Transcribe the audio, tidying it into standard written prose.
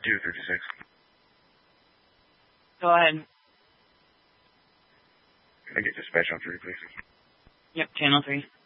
236. Go ahead. Can I get dispatch on 3, please? Yep, channel 3.